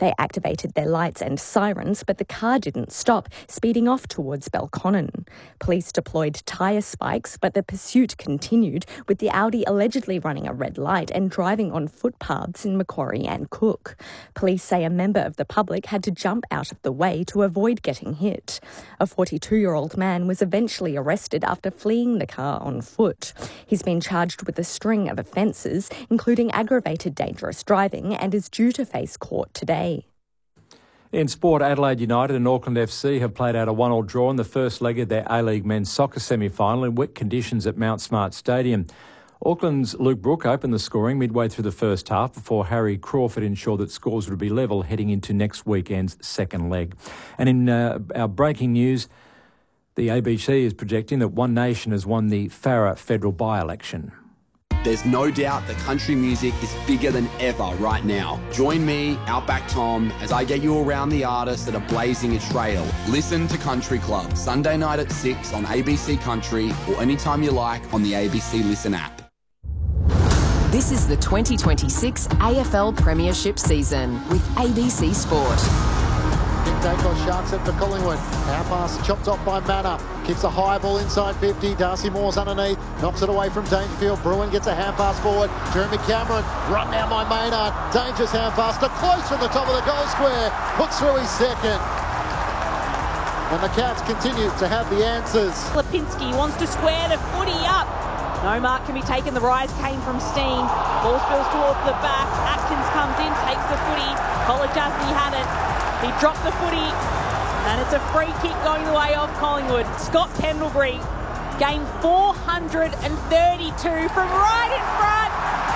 They activated their lights and sirens, but the car didn't stop, speeding off towards Belconnen. Police deployed tyre spikes, but the pursuit continued, with the Audi allegedly running a red light and driving on footpaths in Macquarie and Cook. Police say a member of the public had to jump out of the way to avoid getting hit. A 42-year-old man was eventually arrested after fleeing the car on foot. He's been charged with a string of offences, including aggravated dangerous driving, and is due to face court today. In sport, Adelaide United and Auckland FC have played out a 1-1 draw in the first leg of their A-League men's soccer semi-final in wet conditions at Mount Smart Stadium. Auckland's Luke Brook opened the scoring midway through the first half before Harry Crawford ensured that scores would be level heading into next weekend's second leg. And in our breaking news, the ABC is projecting that One Nation has won the Farrer federal by-election. There's no doubt that country music is bigger than ever right now. Join me, Outback Tom, as I get you around the artists that are blazing a trail. Listen to Country Club, Sunday night at 6 on ABC Country or anytime you like on the ABC Listen app. This is the 2026 AFL Premiership season with ABC Sport. Daicos sharks it for Collingwood. Our pass chopped off by Manna. Kicks a high ball inside 50. Darcy Moore's underneath. Knocks it away from Dangerfield. Bruin gets a hand pass forward. Jeremy Cameron. Run now by Maynard. Dangerous hand pass to close from the top of the goal square. Puts through his second. And the Cats continue to have the answers. Lipinski wants to square the footy up. No mark can be taken. The rise came from Steen. Ball spills towards the back. Atkins comes in, takes the footy. Kolajasny had it. He dropped the footy, and it's a free kick going the way of Collingwood. Scott Pendlebury, game 432 from right in front.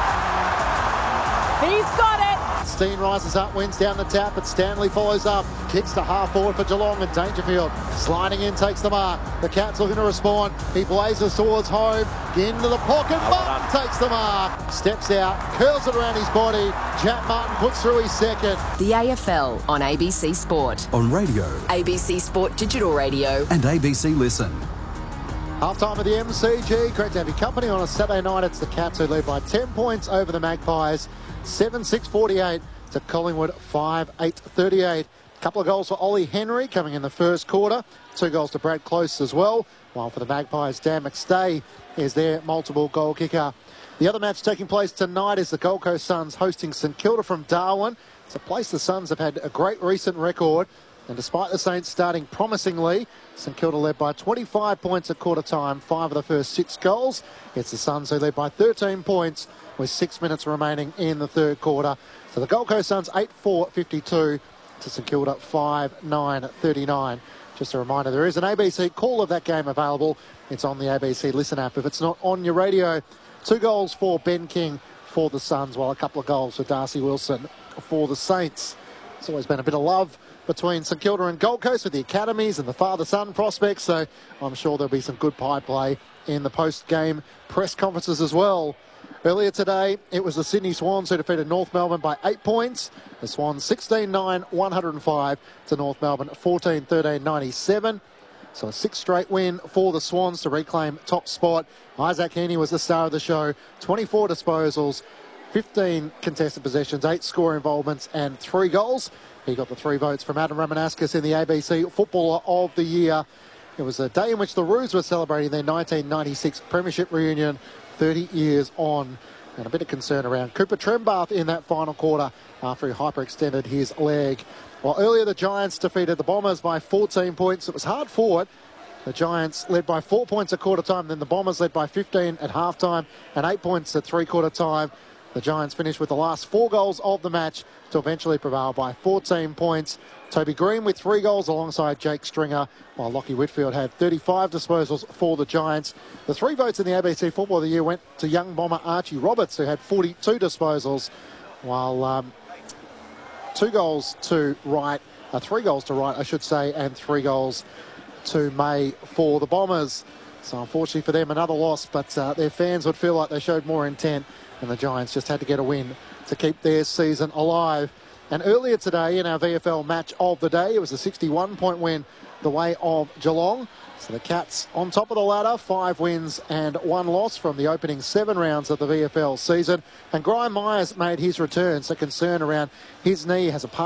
He's got it. Steen rises up, wins down the tap, but Stanley follows up. Kicks to half forward for Geelong, and Dangerfield sliding in, takes the mark. The Cats looking to respond. He blazes towards home. Into the pocket. Martin takes the mark. Steps out, curls it around his body. Jack Martin puts through his second. The AFL on ABC Sport. On radio, ABC Sport Digital Radio. and ABC Listen. Half-time of the MCG. Great to have your company on a Saturday night. It's the Cats who lead by 10 points over the Magpies. 7-6-48 to Collingwood 5-8-38. A couple of goals for Ollie Henry coming in the first quarter. 2 goals to Brad Close as well. While for the Magpies, Dan McStay is their multiple goal kicker. The other match taking place tonight is the Gold Coast Suns hosting St Kilda from Darwin. It's a place the Suns have had a great recent record. And despite the Saints starting promisingly, St Kilda led by 25 points at quarter time, 5 of the first 6 goals. It's the Suns who led by 13 points with 6 minutes remaining in the third quarter. So the Gold Coast Suns 8-4-52 to St Kilda 5-9-39. Just a reminder, there is an ABC call of that game available. It's on the ABC Listen app. If it's not on your radio, 2 goals for Ben King for the Suns, while a couple of goals for Darcy Wilson for the Saints. It's always been a bit of love between St Kilda and Gold Coast with the academies and the father-son prospects, so I'm sure there'll be some good pie play in the post-game press conferences as well. Earlier today, it was the Sydney Swans who defeated North Melbourne by 8 points. The Swans 16-9-105 to North Melbourne 14-13-97. So a 6th straight win for the Swans to reclaim top spot. Isaac Heaney was the star of the show. 24 disposals, 15 contested possessions, 8 score involvements and 3 goals. He got the 3 votes from Adam Ramanauskas in the ABC Footballer of the Year. It was a day in which the Roos were celebrating their 1996 Premiership reunion, 30 years on. And a bit of concern around Cooper Trembath in that final quarter after he hyperextended his leg. While earlier the Giants defeated the Bombers by 14 points. It was hard fought. The Giants led by 4 points at quarter time, then the Bombers led by 15 at half time and 8 points at three-quarter time. The Giants finished with the last 4 goals of the match to eventually prevail by 14 points. Toby Green with 3 goals alongside Jake Stringer, while Lockie Whitfield had 35 disposals for the Giants. The 3 votes in the ABC Football of the Year went to young bomber Archie Roberts, who had 42 disposals, while 3 goals to Wright, I should say, and 3 goals to May for the Bombers. So unfortunately for them, another loss, but their fans would feel like they showed more intent, and the Giants just had to get a win to keep their season alive. And earlier today in our VFL match of the day, it was a 61-point win the way of Geelong. So the Cats on top of the ladder, 5 wins and 1 loss from the opening 7 rounds of the VFL season. And Graham Myers made his return, so concern around his knee has a